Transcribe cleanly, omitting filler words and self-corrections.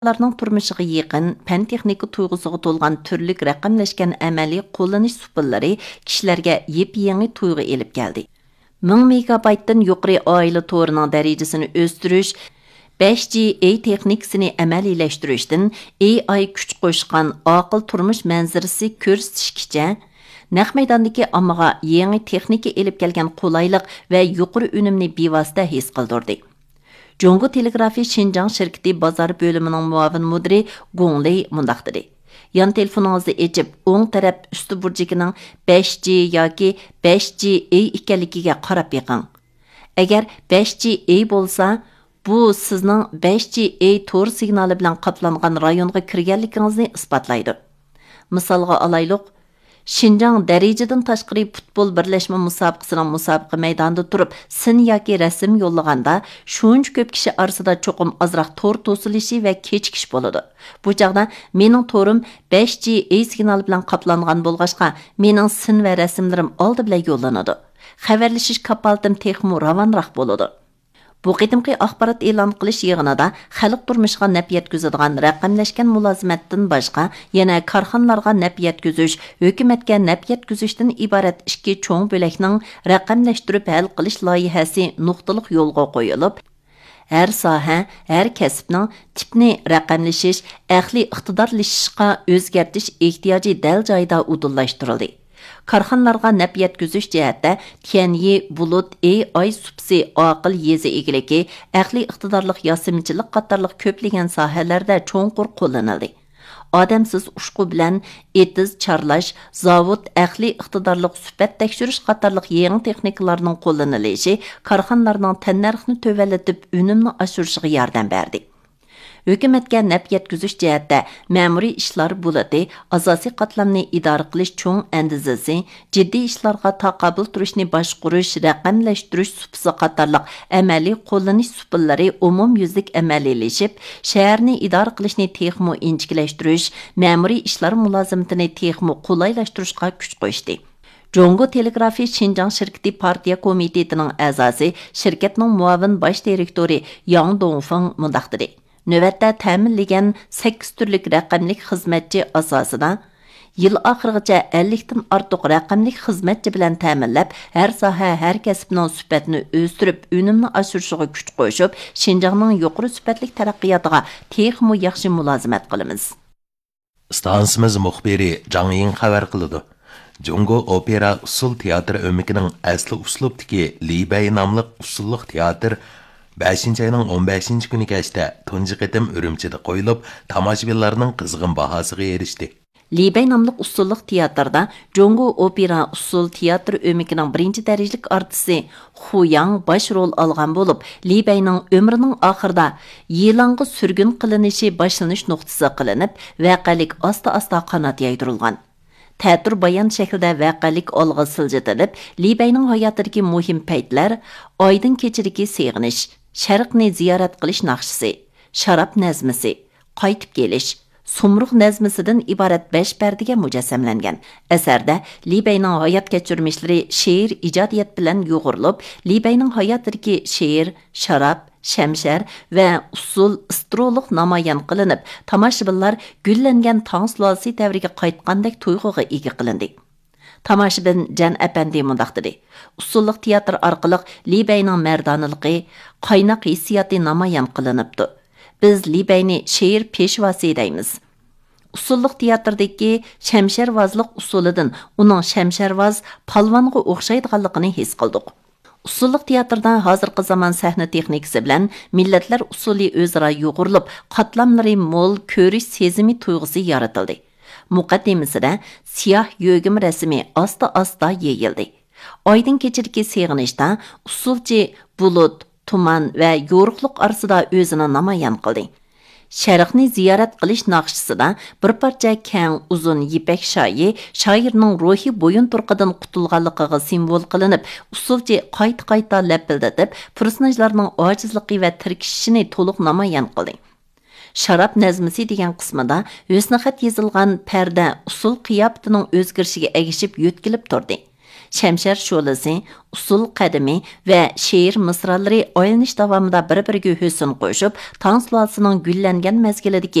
Larning turmushiga yaqin, fan texnika tuyg'usiga to'lgan turlik raqamlashgan amaliy qo'llanish usullari kishilarga yep-yangi tuyg'u elib keldi. 1000 megabaytdan yuqori oila to'rining darajasini o'stirish, 5G texnikasini amaliyleştirishdan AI kuch qo'shgan aql turmush manzarasi ko'rsatishgacha naq maydondagi ommaga yangi texnika elib kelgan qulaylik va yuqori unumni bevosita his qildirdi. Jongo Telegrafi Şinjan şirketi bozor bölümünün muavin mudiri Gong Lei mundaq dedi. Yan telefoningizni echib, o'ng taraf usti burjikining 5G yoki 5G ekanligiga qarab beqing. Agar 5G bo'lsa, bu sizning 5G to'r signali bilan qoplangan rayonga kirganligingizni isbotlaydi. Misolga olaylik, Şinjan darajadan tashqari futbol birlashma musobaqasining musobaqa maydonida turib, sin yoki rasm yo'llaganda shuncha ko'p kishi orasida cho'qim ozroq to'r to'silishi va kechikish bo'ladi. Bu chaqda mening to'rim 5G signali bilan qoplangan bo'lg'achqa, mening sin va rasmlarim oldi bilan yo'llanadi. Xabarlashish kapaltim texmo ravonroq bo'ladi. Bu qitimqi axborot e'lon qilish yig'inida xalq turmushiga naf yetkazadigan raqamlashgan mulozimatdan boshqa yana korxonalarga naf yetkazish, hukumatga naf yetkazishdan iborat ikki cho'ng bo'lakning raqamlashtirib hal qilish loyihasi nuqtaliq yo'lga qo'yilib, har soha, har kasbning tipni raqamlashish, aqliy iqtidorlashishga o'zgartish ehtiyoji dal joyida udullashtirildi. Korxonalarga naf yetkazish jihatda Tianyi bulut AI supsi aql yezi egiligi, aqliy iqtidorlik yosimchilik qatorliq ko'plagan sohalarda cho'nqur qo'llanildi. Odamsiz ushqu bilan etiz charlash, zavod aqliy iqtidorlik suhbat tekshirish qatorliq yangi texnikalarning qo'llanilishi korxonalarning tannarxini tövallatib unumni oshirishiga yordam berdi. Hukumatga naf yetkazish jihatda ma'muriy ishlar bo'ladi, asosiy qatlamni idora qilish cho'ng andizasi, jiddiy ishlarga taqobil turishni boshqarish, raqamlashtirish supsi qatorliq amaliy qo'llanish supullari umumyuzlik amaliylashib, shaharni idora qilishni texmo inchiklashtirish, ma'muriy ishlar mulozimatini texmo qulaylashtırishga kuch qo'shdi. Jongo Telegrafi Şinjan şirketi partiya komitetining a'zosi, shirkatning muavin bosh direktori Yang Dongfeng mundaq dedi. Növətdə təminləyən 8 türlük rəqəmlik xizmətçi asasida yıl axırıgacha 50-dən artıq rəqəmlik xizmətçi bilan təminləb, hər sahə, hər kəsbinin sübətini östürüb, önümünü aşırışıға küç qoşub, Şinjanның yuqori sübətlik tərəqqiyatıga texmo yaxşı mülazimət qılımız. Stansimiz muxbiri Zhang Ying xabar qiladi. Jongo Opera usul teatr ömükining asli uslubdagi Li Bei nomli usulliq teatr 5 ayning 15 kuni kechda tunji qitim Urumchida qo'yilib, tomoshabinlarning qizg'in bahosiga erishdi. Li Bei nomli usulliq teatrda Jongo Opera usul teatr ömükining birinchi darajalik artisti Hu Yang bosh rol olgan bo'lib, Li Beining umrining oxirida yilanga surgun qilinishi boshlanish nuqtasi qilinib, voqelik asta-asta qanot yaydirilgan. Tətur bayan şəklində vəqəlik olğa siljitilib, Li Beining hayotidagi muhim paytlar, oydin kechiriki seg'inish, sharqni ziyorat qilish naqshisi, sharob nazmisi, qaytib kelish, sumruq nazmisidan iborat 5 pardaga mujassamlangan. Asarda Li Beining hayot kechirmishlari she'r ijodiyat bilan yo'g'rilib, Li Beining hayotidagi she'r, sharob, shamshar va usul istroliq namoyon qilinib, tomoshabinlar gullangan tong sulolasi davriga qaytgandek tuyg'uga ega qilindi. Tomoshabin Jan Apandi mundaq dedi. Usulliq teatr orqali Li Beining mardonaligi, qaynoq hissiyoti namoyon qilinibdi. Biz Li Beini she'r peshvosi deymiz. Usulliq teatrdagi shamsharvozlik usulidan uning shamsharvoz palvonga o'xshaydiganligini his qildik. Usulliq teatrda hozirgi zamon sahna texnikasi bilan millatlar usuli o'zaro yo'g'rilib, qatlamlari mo'l ko'rish sezimi tuyg'usi yaratildi. Muqaddimasida siyoh yo'gim rasmi asta-asta yeyildi. Oydin kechirki seg'inishda usulchi bulut, tuman va yo'riqliq orasida o'zini namoyon qildi. Sharqni ziyorat qilish naqshisida bir parcha keng uzun yipak shoyi shoirning ruhiy bo'yin turqidan qutulganligiga simbol qilinib, usulchi qayta lapildatib, personajlarning ojizligi va tirkishishini to'liq namoyon qildi. Sharob nazmisi degan qismida husnixat yozilgan parda usul qiyofatining o'zgarishiga egishib yo'tkilib turdi. Şəmşər şolası, usul qədimi və şeir mısraları oylanish davomida bir-biriga husn qo'shib, Tang sulasının gülləngan mezgilidagi